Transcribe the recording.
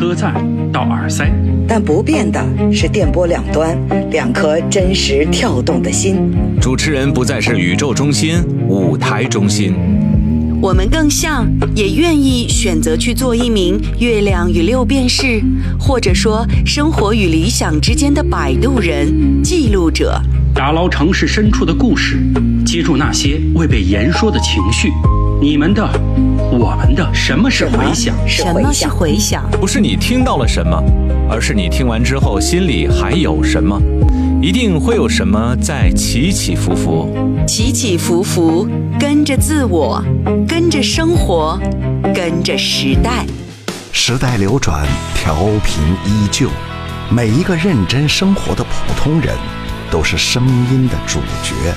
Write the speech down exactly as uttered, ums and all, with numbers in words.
车载到耳塞， 但不变的是电波两端两颗真实跳动的心。 主持人不再是宇宙中心、舞台中心， 我们更像，也愿意选择去做一名月亮与六便士，或者说生活与理想之间的摆渡人、记录者， 打捞城市深处的故事，接住那些未被言说的情绪。你们的，我们的，什么是回响？ 什么是回响？ 不是你听到了什么，而是你听完之后心里还有什么。一定会有什么在起起伏伏， 起起伏伏，跟着自我，跟着生活，跟着时代。 时代流转，调频依旧。每一个认真生活的普通人，都是声音的主角。